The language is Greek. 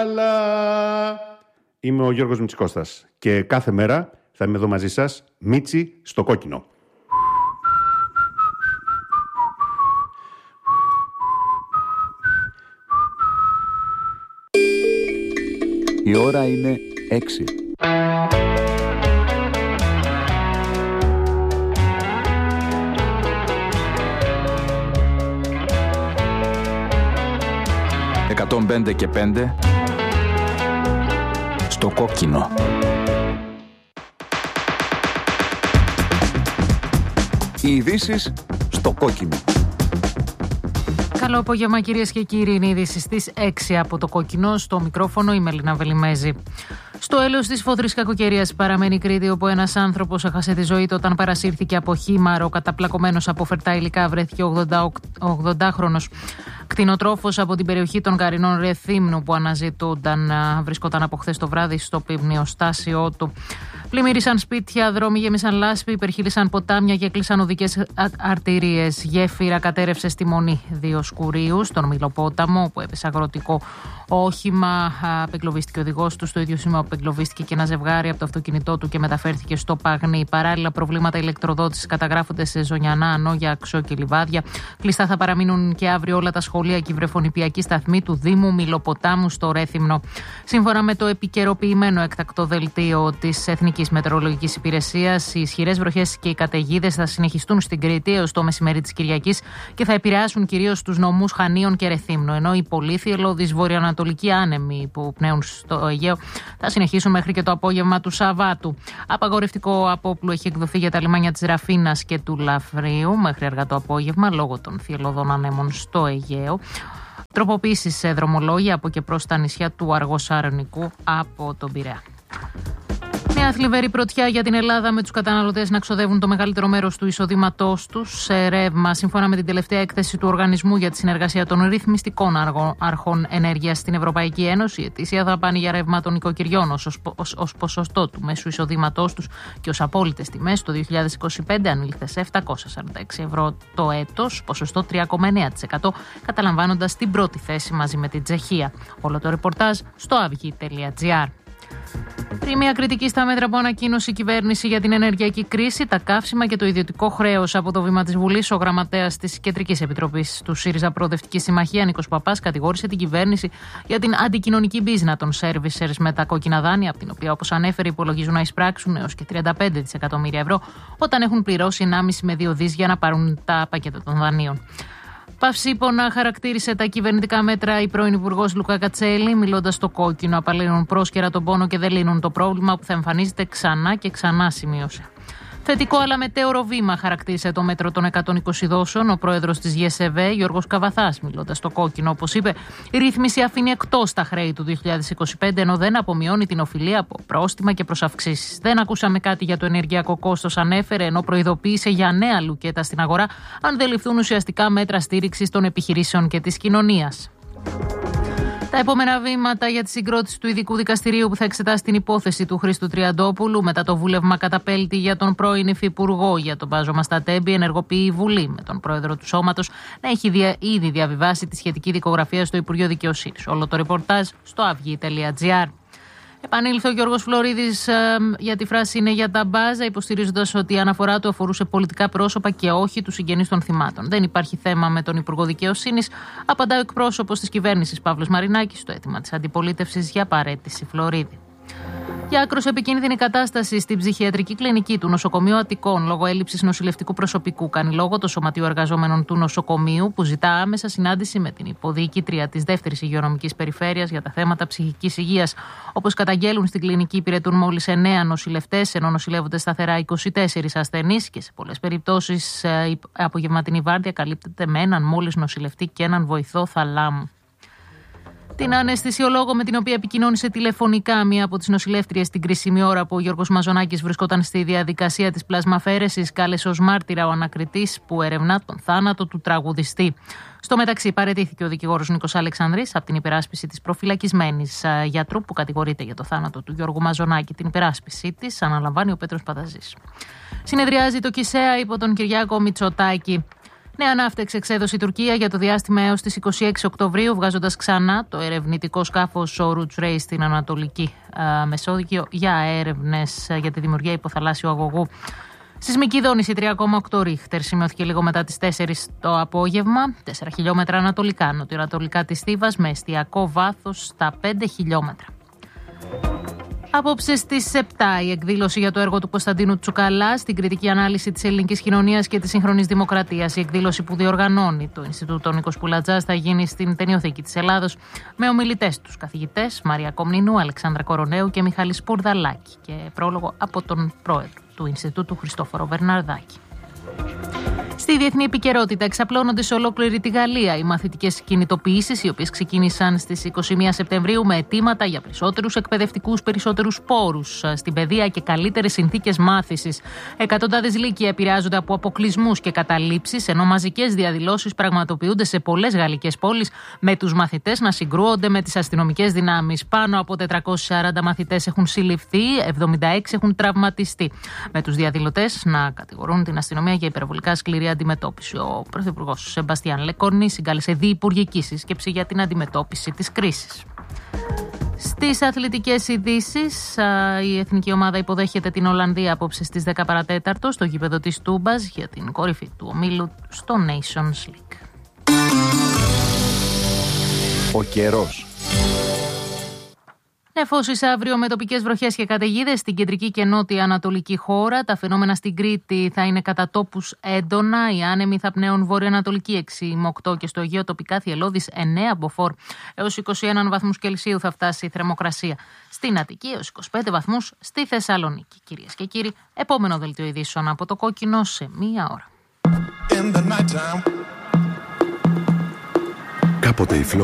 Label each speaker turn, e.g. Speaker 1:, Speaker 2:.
Speaker 1: Είμαι ο Γιώργος Μητσικώστας και κάθε μέρα θα είμαι εδώ μαζί σας, Μίτσι στο κόκκινο.
Speaker 2: Η ώρα είναι 6. «105 και 5» στο κόκκινο. Οι ειδήσεις στο κόκκινο.
Speaker 3: Καλό απόγευμα κυρίες και κύριοι, είναι οι ειδήσεις στις 6 από το κόκκινο. Στο μικρόφωνο η Μελίνα Βελιμέζη. Στο έλεος της φοδρής κακοκαιρίας παραμένει η Κρήτη, όπου ένας άνθρωπος έχασε τη ζωή του όταν παρασύρθηκε από χήμαρο. Καταπλακωμένος από φερτά υλικά βρέθηκε 80χρονος κτηνοτρόφος από την περιοχή των Καρινών Ρεθύμνου που αναζητούνταν. Βρισκόταν από χθες το βράδυ στο πυμνιοστάσιό του. Πλημμύρισαν σπίτια, δρόμοι γέμισαν λάσπη, υπερχείλησαν ποτάμια και έκλεισαν οδικές αρτηρίες. Γέφυρα κατέρευσε στη Μονή 2 Σκουρίου, στον Μιλοπόταμο, όπου έπεσε αγροτικό όχημα. Απεγκλωβίστηκε ο οδηγός του. Στο ίδιο σημείο απεγκλωβίστηκε και ένα ζευγάρι από το αυτοκίνητό του και μεταφέρθηκε στο Παγνί. Παράλληλα, προβλήματα ηλεκτροδότησης καταγράφονται σε Ζωνιανά, Ανόγια, Αξό και Λιβάδια. Κλειστά θα παραμείνουν και αύριο όλα τα σχολεία και η βρεφονιπιακή σταθμή του Δήμου Μιλοποτάμου στο Ρέθυμνο. Σύμφωνα με το επικαιροποιημένο έκτακτο δελτίο της Εθνικής Μετεωρολογικής Υπηρεσίας, οι ισχυρές βροχές και οι καταιγίδες θα συνεχιστούν στην Κρήτη έως το μεσημέρι της Κυριακής και θα επηρεάσουν κυρίως τους νομούς Χανίων και Ρεθύμνου. Ενώ οι πολύ θυελλώδεις βορειοανατολικοί άνεμοι που πνέουν στο Αιγαίο θα συνεχίσουν μέχρι και το απόγευμα του Σαββάτου. Απαγορευτικό απόπλου έχει εκδοθεί για τα λιμάνια της Ραφίνας και του Λαφρίου μέχρι αργά το απόγευμα λόγω των θυελλωδών ανέμων στο Αιγαίο. Τροποποίησεις σε δρομολόγια από και προς τα νησιά του Αργοσαρονικού από τον Πειραιά. Μια θλιβερή πρωτιά για την Ελλάδα, με τους καταναλωτές να ξοδεύουν το μεγαλύτερο μέρος του εισοδήματός τους σε ρεύμα. Σύμφωνα με την τελευταία έκθεση του Οργανισμού για τη Συνεργασία των Ρυθμιστικών Αρχών Ενέργειας στην Ευρωπαϊκή Ένωση, η ετήσια δαπάνη για ρεύμα των οικοκυριών ως ποσοστό του μέσου εισοδήματός τους και ως απόλυτες τιμές το 2025 ανήλθε σε 746 ευρώ το έτος, ποσοστό 3,9%, καταλαμβάνοντας την πρώτη θέση μαζί με την Τσεχία. Όλο το ρεπορτάζ στο avygi.gr. Πριν μια κριτική στα μέτρα που ανακοίνωσε η κυβέρνηση για την ενεργειακή κρίση, τα καύσιμα και το ιδιωτικό χρέος από το βήμα της Βουλής, ο γραμματέας της Κεντρικής Επιτροπής του ΣΥΡΙΖΑ Προοδευτική Συμμαχία, Νίκος Παπάς, κατηγόρησε την κυβέρνηση για την αντικοινωνική μπίζνα των servicers με τα κόκκινα δάνεια, από την οποία, όπως ανέφερε, υπολογίζουν να εισπράξουν έως και 35 δισεκατομμύρια ευρώ, όταν έχουν πληρώσει 1,5 με 2 δις για να πάρουν τα πακέτα των δανείων. Παυσίπονα χαρακτήρισε τα κυβερνητικά μέτρα η πρώην Υπουργός Λουκά Κατσέλη, μιλώντας στο κόκκινο. Απαλύνουν πρόσκαιρα τον πόνο και δεν λύνουν το πρόβλημα που θα εμφανίζεται ξανά και ξανά, σημείωσε. Θετικό αλλά μετέωρο βήμα χαρακτήρισε το μέτρο των 120 δόσεων ο πρόεδρος της ΓΕΣΕΒΕ, Γιώργος Καβαθάς, μιλώντας στο κόκκινο. Όπως είπε, η ρύθμιση αφήνει εκτός τα χρέη του 2025, ενώ δεν απομειώνει την οφειλία από πρόστιμα και προσαυξήσεις. Δεν ακούσαμε κάτι για το ενεργειακό κόστος, ανέφερε, ενώ προειδοποίησε για νέα λουκέτα στην αγορά, αν δεν ληφθούν ουσιαστικά μέτρα στήριξης των επιχειρήσεων και της κοινωνίας. Τα επόμενα βήματα για τη συγκρότηση του ειδικού δικαστηρίου που θα εξετάσει την υπόθεση του Χρήστου Τριαντόπουλου μετά το βούλευμα καταπέλτη για τον πρώην υφυπουργό για τον μπάζωμα στα Τέμπη, ενεργοποιεί η Βουλή, με τον πρόεδρο του σώματος να έχει ήδη διαβιβάσει τη σχετική δικογραφία στο Υπουργείο Δικαιοσύνης. Όλο το ρεπορτάζ στο avygi.gr. Επανήλθε ο Γιώργος Φλωρίδης για τη φράση «είναι για τα μπάζα», υποστηρίζοντας ότι η αναφορά του αφορούσε πολιτικά πρόσωπα και όχι τους συγγενείς των θυμάτων. Δεν υπάρχει θέμα με τον Υπουργό Δικαιοσύνης, απαντά ο εκπρόσωπος της κυβέρνησης Παύλος Μαρινάκης στο αίτημα της αντιπολίτευσης για παραίτηση Φλωρίδη. Για άκρως επικίνδυνη κατάσταση στην ψυχιατρική κλινική του νοσοκομείου Αττικών λόγω έλλειψης νοσηλευτικού προσωπικού, κάνει λόγο το Σωματείο Εργαζόμενων του νοσοκομείου, που ζητά άμεσα συνάντηση με την υποδιοικήτρια της δεύτερης υγειονομικής περιφέρειας για τα θέματα ψυχικής υγείας. Όπως καταγγέλουν, στην κλινική υπηρετούν μόλις 9 νοσηλευτές, ενώ νοσηλεύονται σταθερά 24 ασθενείς και σε πολλές περιπτώσεις η απογευματινή βάρδια καλύπτεται με έναν μόλις νοσηλευτή και έναν βοηθό θαλάμου. Την αναισθησιολόγο με την οποία επικοινώνησε τηλεφωνικά μία από τις νοσηλεύτριες την κρίσιμη ώρα που ο Γιώργος Μαζονάκης βρισκόταν στη διαδικασία της πλασμαφέρεσης, κάλεσε ως μάρτυρα ο ανακριτής που ερευνά τον θάνατο του τραγουδιστή. Στο μεταξύ, παραιτήθηκε ο δικηγόρος Νίκος Αλεξανδρής από την υπεράσπιση της προφυλακισμένης γιατρού που κατηγορείται για το θάνατο του Γιώργου Μαζονάκη. Την υπεράσπιση της αναλαμβάνει ο Πέτρος Παταζής. Συνεδριάζει το ΚΙΣΕΑ υπό τον Κυριάκο Μητσοτάκη. Νέα ναύτεξ εξέδωσε η Τουρκία για το διάστημα έως τις 26 Οκτωβρίου, βγάζοντας ξανά το ερευνητικό σκάφος Oruç Reis στην Ανατολική Μεσόγειο για έρευνες για τη δημιουργία υποθαλάσσιου αγωγού. Σεισμική δόνηση 3,8 ρίχτερ σημειώθηκε λίγο μετά τις 4 το απόγευμα, 4 χιλιόμετρα ανατολικά, νοτιοανατολικά της Θήβας, με εστιακό βάθος στα 5 χιλιόμετρα. Απόψε στις 7 η εκδήλωση για το έργο του Κωνσταντίνου Τσουκαλά στην κριτική ανάλυση της ελληνικής κοινωνίας και της σύγχρονης δημοκρατίας. Η εκδήλωση που διοργανώνει το Ινστιτούτο Νίκος Πουλατζάς θα γίνει στην Ταινιοθήκη της Ελλάδος με ομιλητές τους καθηγητές Μαρία Κομνηνού, Αλεξάνδρα Κορονέου και Μιχάλη Σπουρδαλάκη και πρόλογο από τον πρόεδρο του Ινστιτούτου Χριστόφορο Βερναρδάκη. Στη διεθνή επικαιρότητα εξαπλώνονται σε ολόκληρη τη Γαλλία οι μαθητικές κινητοποιήσεις, οι οποίες ξεκίνησαν στις 21 Σεπτεμβρίου με αιτήματα για περισσότερους εκπαιδευτικούς, περισσότερους πόρους στην παιδεία και καλύτερες συνθήκες μάθησης. Εκατοντάδες λύκεια επηρεάζονται από αποκλεισμούς και καταλήψεις, ενώ μαζικές διαδηλώσεις πραγματοποιούνται σε πολλές γαλλικές πόλεις, με τους μαθητές να συγκρούονται με τις αστυνομικές δυνάμεις. Πάνω από 440 μαθητές έχουν συλληφθεί, 76 έχουν τραυματιστεί, με τους διαδηλωτές να κατηγορούν την αστυνομία για υπερβολικά σκληρή αντιμετώπιση. Ο Πρωθυπουργός Σεμπαστιάν Λεκορνή συγκάλεσε διυπουργική σύσκεψη για την αντιμετώπιση της κρίσης. Στις αθλητικές ειδήσεις, η εθνική ομάδα υποδέχεται την Ολλανδία απόψε στις 10 παρατέταρτο στο γήπεδο της Τούμπας για την κορυφή του ομίλου στο Nations League.
Speaker 2: Ο καιρός.
Speaker 3: Νεφώσεις αύριο με τοπικές βροχές και καταιγίδες στην κεντρική και νότια ανατολική χώρα. Τα φαινόμενα στην Κρήτη θα είναι κατά τόπους έντονα. Οι άνεμοι θα πνέουν βορειοανατολική 6 με 8 και στο Αιγαίο τοπικά θυελλώδης 9 μποφόρ. Έως 21 βαθμούς Κελσίου θα φτάσει η θερμοκρασία. Στην Αττική έως 25 βαθμούς στη Θεσσαλονίκη. Κυρίες και κύριοι, επόμενο δελτίο ειδήσεων από το Κόκκινο σε μία ώρα.
Speaker 4: Κάποτε η